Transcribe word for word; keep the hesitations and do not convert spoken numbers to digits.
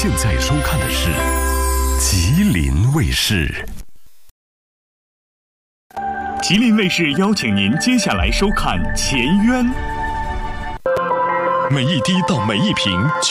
现在收看的是吉林卫视。 吉林卫视邀请您接下来收看《前渊》。 每一滴到每一瓶